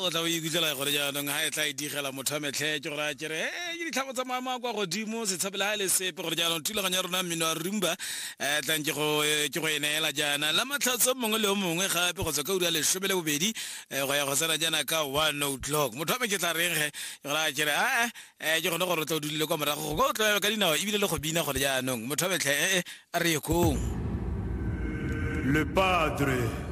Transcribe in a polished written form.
o tla o ikutlela gore jaanong ga e tla e digela motho a metlhe ke gore a kere ke ditlhabo tsa mama kwa godimo se tshabela ga le sepe gore jaanong thulaganyo ya rona mmino wa rumba tlang ke go e neela jaana la matlhatso mongwe le o mongwe gape go tswa ka ura ya 12 go ya go tsena jaana ka 1 o'clock motho wa me ke tla reng ge gore a kere ke gone gore o tla o dulile kwa morago go tla ka dinao ebile le go bina gore jaanong motho wa metlhe a re ye kong Le Padre